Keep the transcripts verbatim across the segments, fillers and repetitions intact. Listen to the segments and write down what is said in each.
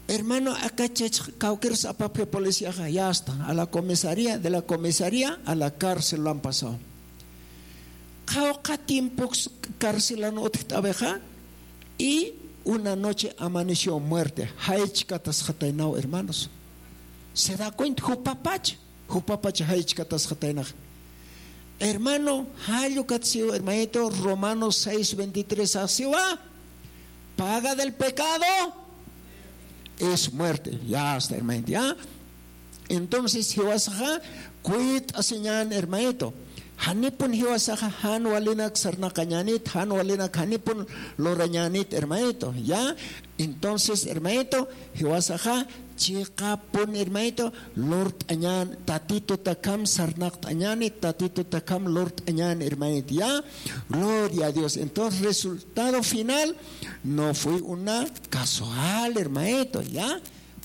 Hermano, acá cualquier zapape policía ya está. A la comisaría, de la comisaría a la cárcel lo han pasado. Cauca tiempo cárcel abeja y una noche amaneció muerte. Haichkatas jatainao, hermanos. ¿Se da cuenta? Jupapach, jupapach haichkatas jatainao. Hermano, hayo katsio, hermanito, Romanos seis veintitrés, asiwa, paga del pecado es muerte. Ya está, hermanito, ya. Entonces, hiwasaja, cuit aseñan, hermanito. Hanipun hiwasaja, han walinak sarna kañanit, han walinak hanipun lorañanit, hermanito, ya. Entonces, hermanito, hiwasaja, chikapun, hermanito, Lord añan, tatito takam sarnak añanit, tatito takam Lord añan, hermanito, ya. Gloria a Dios. Entonces, resultado final no fue una casual, hermanito, ya.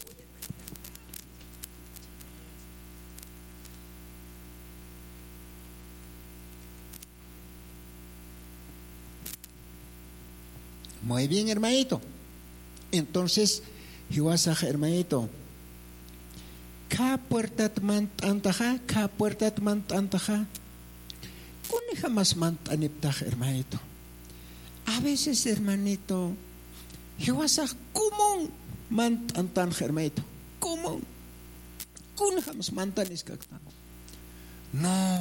Muy bien, hermanito. Entonces, hiwasaj, hermanito, ka puerta mantantaja, ka puerta mantantaja, kuni jamás mantaniptaj, hermanito. A veces, hermanito, hiwasaj común mantantaj, hermanito, común, kuni jamás mantaniscactan. No,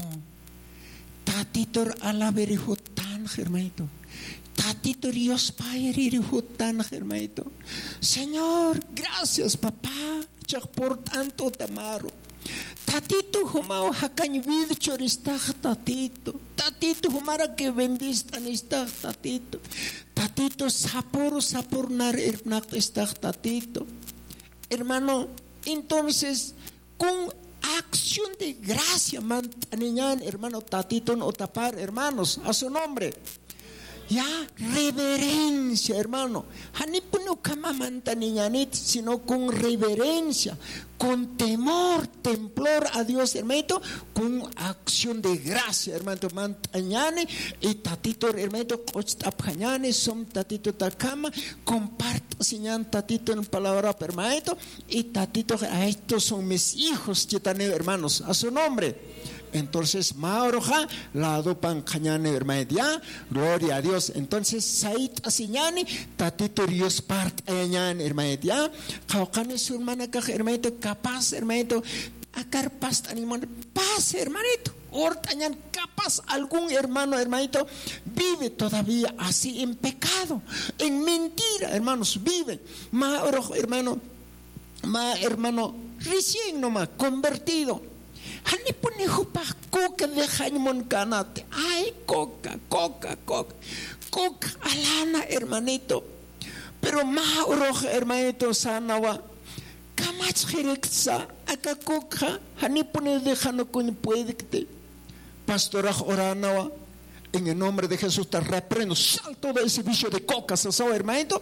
tatitor alaberihutan, hermanito. Tatito Dios Padre, hermanito. Señor, gracias, papá, por tanto te amaro. Tatito humao hacañ vidchorista tatito. Tatito humara que bendista nista tatito. Tatito sapor sapor nar ernak esta tatito. Hermano, entonces con acción de gracia mantaniñan, hermano, tatito no tapar, hermanos, a su nombre. Ya, reverencia, hermano. Hanipuno kama mantaniñanit, sino con reverencia, con temor, temblor a Dios, hermano, con acción de gracia, hermano. Mantañane y tatito, hermano, cochtapañane, son tatito takama, comparto señan tatito en palabra, hermano, y tatito, a estos son mis hijos, hermanos, a su nombre. Entonces, Mauroja, la adopan cañane, hermano, ya, gloria a Dios. Entonces, Sait asiñani, tatito Dios part añan, hermano, ya, caucane su hermana, hermanito, capaz, hermanito, acar past animón, paz, hermanito, hortañan, capaz, algún hermano, hermanito, vive todavía así en pecado, en mentira, hermanos, vive. Mauroja, hermano, ma, hermano, recién nomás, convertido. Hani pone jupa coca de jaimon canate. Ay, coca, coca, coca. Coca alana, hermanito. Pero Mauro, hermanito, sanawa. Kamach jereksa, acá coca. Hani pone de jano con puede. Pastora oranawa. En el nombre de Jesús te reprendo. Salto de ese vicio de coca, saso, hermanito.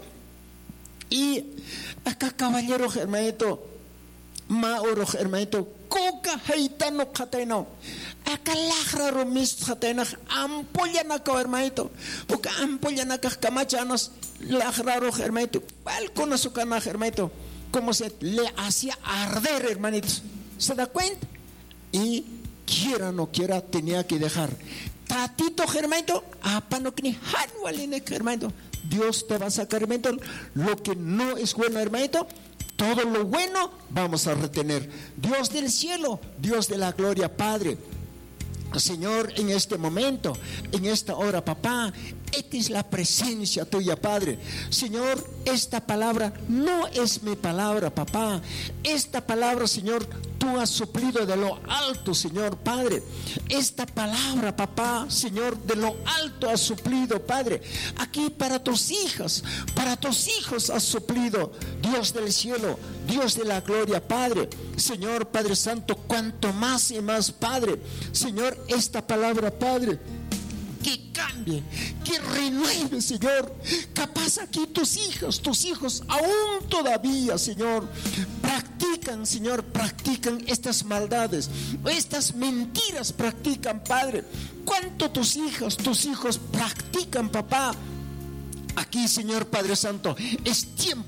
Y acá, caballero, hermanito. Mauro, hermanito. Coca haitano kateno. Acá lajra romis katena. Ampolla naka, hermanito. Porque ampolla naka camachanos. Lajra rojo, hermanito. Balcona su cana, hermanito. Como se le hacía arder, hermanitos. ¿Se da cuenta? Y quiera o no quiera, tenía que dejar. Tatito, hermanito. Apano que ni hanwaline, hermanito. Dios te va a sacar, hermanito, lo que no es bueno, hermanito. Todo lo bueno vamos a retener. Dios del cielo, Dios de la gloria, Padre, Señor, en este momento, en esta hora, papá, esta es la presencia tuya, Padre. Señor, esta palabra no es mi palabra, papá. Esta palabra, Señor, tú has suplido de lo alto, Señor, Padre. Esta palabra, papá, Señor, de lo alto has suplido, Padre. Aquí para tus hijas, para tus hijos has suplido, Dios del cielo, Dios de la gloria, Padre. Señor, Padre Santo, cuanto más y más, Padre. Señor, esta palabra, Padre, que cambie, que renueve, Señor. Capaz aquí tus hijos, tus hijos aún todavía, Señor, practican, Señor, practican estas maldades, estas mentiras practican, Padre. ¿Cuánto tus hijos, tus hijos practican, papá? Aquí, Señor Padre Santo, es tiempo